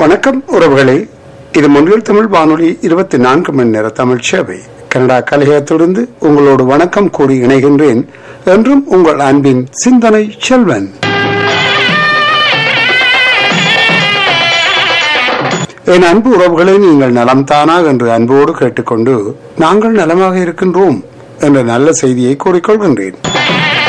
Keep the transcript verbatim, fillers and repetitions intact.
வணக்கம் உறவுகளே, இது மொழியில் தமிழ் வானொலி இருபத்தி நான்கு மணி நேர தமிழ் சேவை கனடா கலையகத்திலிருந்து உங்களோடு வணக்கம் கூறி இணைகின்றேன். என்றும் உங்கள் அன்பின் சிந்தனை செல்வன். என் அன்பு உறவுகளை, நீங்கள் நலம் தானா என்று அன்போடு கேட்டுக்கொண்டு நாங்கள் நலமாக இருக்கின்றோம் என்ற நல்ல செய்தியை கூறிக்கொள்கின்றேன்.